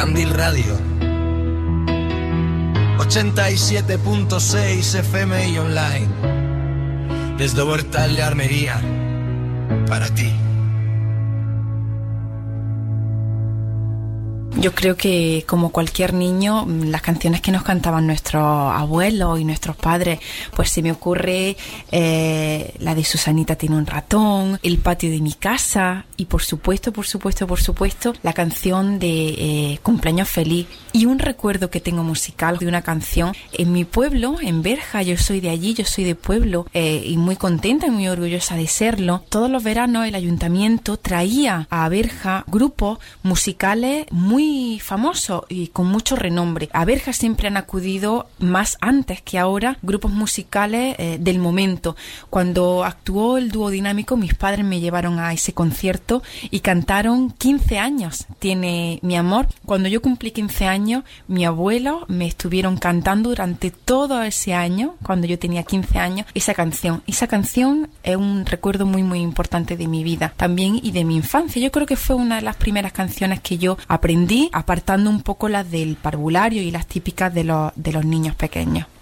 Candil Radio 87.6 FM y online desde Huertal de Armería para ti. Yo creo que como cualquier niño, las canciones que nos cantaban nuestros abuelos y nuestros padres, pues se me ocurre la de Susanita tiene un ratón, El patio de mi casa y por supuesto, la canción de Cumpleaños feliz. Y un recuerdo que tengo musical de una canción en mi pueblo, en Berja. Yo soy de allí, yo soy de pueblo y muy contenta y muy orgullosa de serlo. Todos los veranos el ayuntamiento traía a Berja grupos musicales muy famosos y con mucho renombre. A Berja siempre han acudido más antes que ahora grupos musicales del momento. Cuando actuó el dúo dinámico, mis padres me llevaron a ese concierto y cantaron 15 años. Tiene mi amor. Cuando yo cumplí 15 años, mi abuelo me estuvieron cantando durante todo ese año, cuando yo tenía 15 años, esa canción. Esa canción es un recuerdo muy muy importante de mi vida también y de mi infancia. Yo creo que fue una de las primeras canciones que yo aprendí, apartando un poco las del parvulario y las típicas de los niños pequeños.